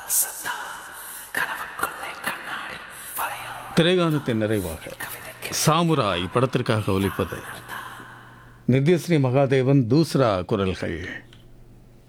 திரைகானத்தின் நிறைவாக சாமுராய் படத்திற்காக ஒலிப்பது நித்யஸ்ரீ மகாதேவன், தூஸ்ரா குரல்கள்.